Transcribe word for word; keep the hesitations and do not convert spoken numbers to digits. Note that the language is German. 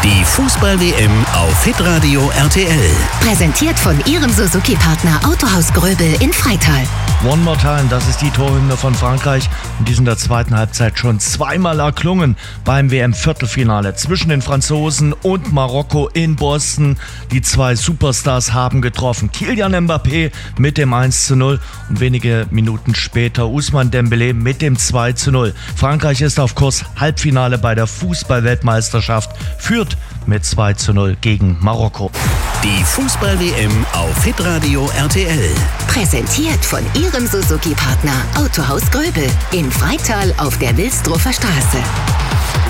Die Fußball-W M auf Hitradio R T L. Präsentiert von Ihrem Suzuki-Partner Autohaus Gröbel in Freital. One more time, das ist die Torhymne von Frankreich und die ist in der zweiten Halbzeit schon zweimal erklungen beim W M-Viertelfinale zwischen den Franzosen und Marokko in Boston. Die zwei Superstars haben getroffen. Kylian Mbappé mit dem eins zu null und wenige Minuten später Ousmane Dembélé mit dem zwei zu null. Frankreich ist auf Kurs Halbfinale bei der Fußball-Weltmeisterschaft, führt mit zwei zu null gegen Marokko. Die Fußball-W M auf Hitradio R T L. Präsentiert von Ihrem Suzuki-Partner Autohaus Gröbel in Freital auf der Wilsdruffer Straße.